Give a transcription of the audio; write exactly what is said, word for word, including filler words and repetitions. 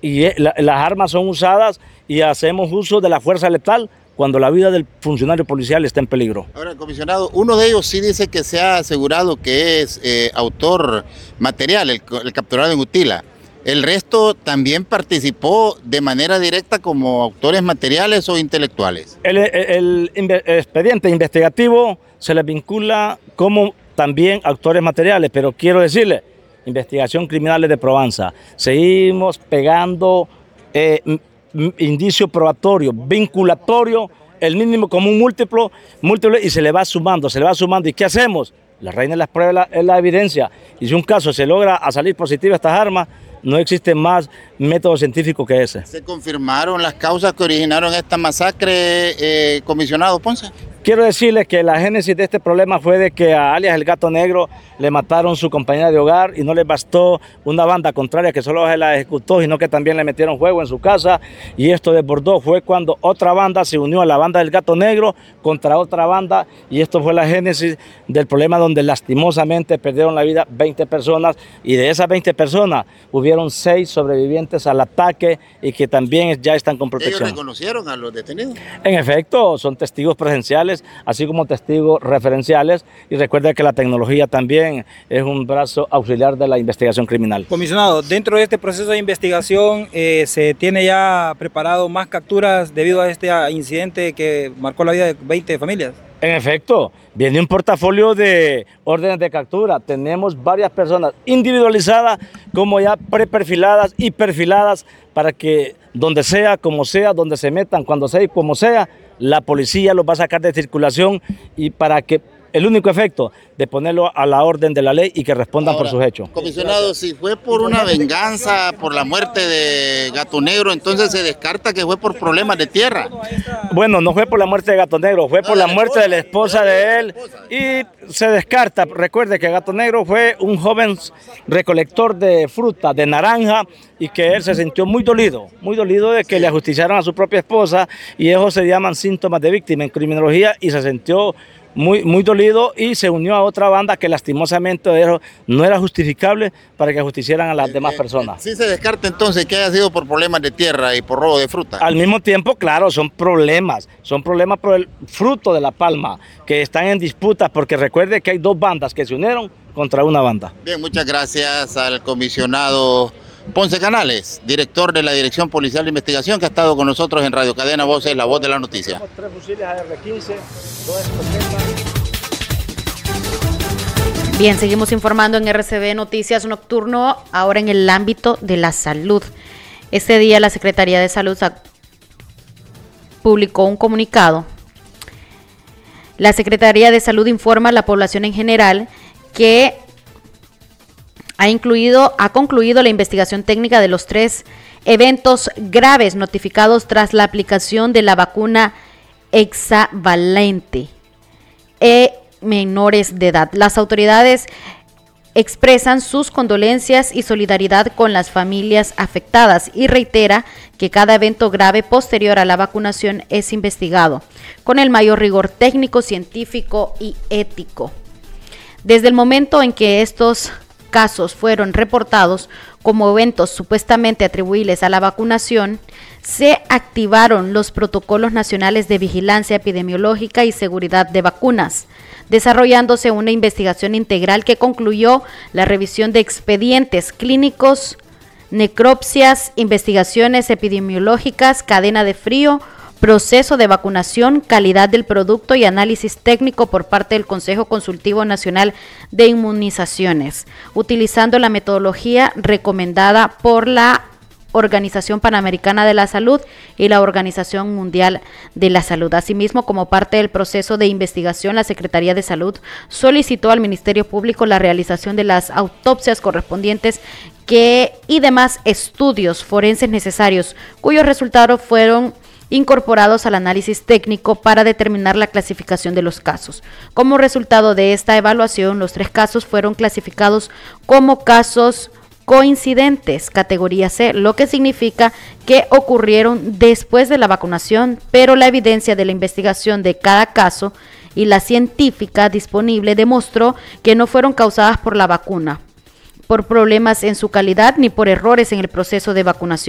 y la, las armas son usadas y hacemos uso de la fuerza letal cuando la vida del funcionario policial está en peligro. Ahora, comisionado, uno de ellos sí dice que se ha asegurado que es eh, autor material, el, el capturado en Utila. ¿El resto también participó de manera directa como autores materiales o intelectuales? El, el, el, el expediente investigativo se les vincula como también autores materiales, pero quiero decirle, investigación criminal de Provenza. Seguimos pegando eh, indicio probatorio, vinculatorio, el mínimo común múltiplo, múltiplo y se le va sumando, se le va sumando. ¿Y qué hacemos? La reina de las pruebas es la evidencia. Y si un caso se logra a salir positivo estas armas, no existe más método científico que ese. ¿Se confirmaron las causas que originaron esta masacre, eh, comisionado Ponce? Quiero decirles que la génesis de este problema fue de que a alias el Gato Negro le mataron su compañera de hogar y no les bastó una banda contraria que solo se la ejecutó, sino que también le metieron fuego en su casa, y esto desbordó. Fue cuando otra banda se unió a la banda del Gato Negro contra otra banda, y esto fue la génesis del problema, donde lastimosamente perdieron la vida veinte personas, y de esas veinte personas hubieron seis sobrevivientes al ataque y que también ya están con protección. ¿Ellos reconocieron a los detenidos? En efecto, son testigos presenciales, así como testigos referenciales, y recuerda que la tecnología también es un brazo auxiliar de la investigación criminal. Comisionado, dentro de este proceso de investigación eh, se tiene ya preparado más capturas debido a este incidente que marcó la vida de veinte familias. En efecto, viene un portafolio de órdenes de captura. Tenemos varias personas individualizadas, como ya preperfiladas y perfiladas, para que donde sea, como sea, donde se metan, cuando sea y como sea, la policía los va a sacar de circulación, y para que el único efecto de ponerlo a la orden de la ley y que respondan Ahora, por sus hechos. Comisionado, si fue por una venganza, por la muerte de Gato Negro, entonces se descarta que fue por problemas de tierra. Bueno, no fue por la muerte de Gato Negro, fue por la muerte de la esposa de él, y se descarta. Recuerde que Gato Negro fue un joven recolector de fruta, de naranja, y que él se sintió muy dolido, muy dolido de que le ajusticiaron a su propia esposa, y eso se llaman síntomas de víctima en criminología, y se sintió Muy, muy dolido y se unió a otra banda que lastimosamente no era justificable para que ajusticiaran a las eh, demás personas. ¿Sí se descarta entonces que haya sido por problemas de tierra y por robo de fruta? Al mismo tiempo, claro, son problemas, son problemas por el fruto de la palma, que están en disputas, porque recuerde que hay dos bandas que se unieron contra una banda. Bien, muchas gracias al comisionado Ponce Canales, director de la Dirección Policial de Investigación, que ha estado con nosotros en Radio Cadena Voces, la voz de la noticia. Tres fusiles A R quince, dos escopetas. Bien, seguimos informando en R C B Noticias Nocturno, ahora en el ámbito de la salud. Este día la Secretaría de Salud publicó un comunicado. La Secretaría de Salud informa a la población en general que Ha, incluido, ha concluido la investigación técnica de los tres eventos graves notificados tras la aplicación de la vacuna hexavalente en menores de edad. Las autoridades expresan sus condolencias y solidaridad con las familias afectadas y reitera que cada evento grave posterior a la vacunación es investigado con el mayor rigor técnico, científico y ético. Desde el momento en que estos casos fueron reportados como eventos supuestamente atribuibles a la vacunación, se activaron los protocolos nacionales de vigilancia epidemiológica y seguridad de vacunas, desarrollándose una investigación integral que concluyó la revisión de expedientes clínicos, necropsias, investigaciones epidemiológicas, cadena de frío, proceso de vacunación, calidad del producto y análisis técnico por parte del Consejo Consultivo Nacional de Inmunizaciones, utilizando la metodología recomendada por la Organización Panamericana de la Salud y la Organización Mundial de la Salud. Asimismo, como parte del proceso de investigación, la Secretaría de Salud solicitó al Ministerio Público la realización de las autopsias correspondientes que, y demás estudios forenses necesarios, cuyos resultados fueron incorporados al análisis técnico para determinar la clasificación de los casos. Como resultado de esta evaluación, los tres casos fueron clasificados como casos coincidentes, categoría C, lo que significa que ocurrieron después de la vacunación, pero la evidencia de la investigación de cada caso y la científica disponible demostró que no fueron causadas por la vacuna, por problemas en su calidad ni por errores en el proceso de vacunación.